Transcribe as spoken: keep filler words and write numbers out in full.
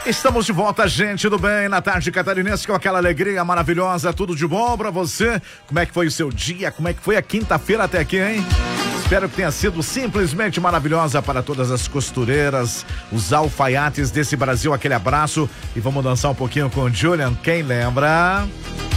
Estamos de volta, gente do bem, na tarde catarinense, com aquela alegria maravilhosa, tudo de bom pra você. Como é que foi o seu dia? Como é que foi a quinta-feira até aqui, hein? Espero que tenha sido simplesmente maravilhosa para todas as costureiras, os alfaiates desse Brasil. Aquele abraço e vamos dançar um pouquinho com o Julian. Quem lembra?